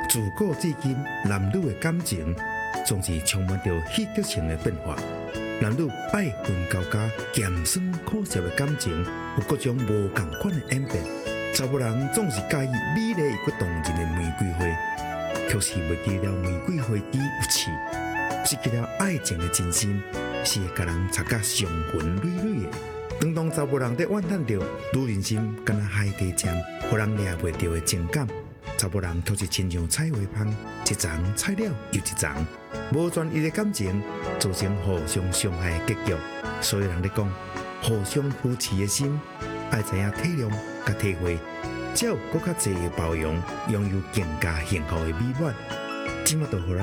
自古至今，男女的感情总是充满着戏剧性的变化。男女爱恨交加、咸酸苦涩的感情，有各种无同款的演变。查某人总是介意美丽又动人的玫瑰花，却是袂记了玫瑰花枝有刺，失去了爱情的真心，是会甲人插甲伤痕累累的。当查某人在怨叹着女人心敢若海底针，互人抓袂着的情感，查某人却是亲像菜花芳，一丛菜了又一丛，无专一的感情造成互相伤害的结局。所以人咧讲，互相扶持的心，爱知影体谅甲体会，才有更较侪的包容，拥有更加幸福的美满。即马就互咱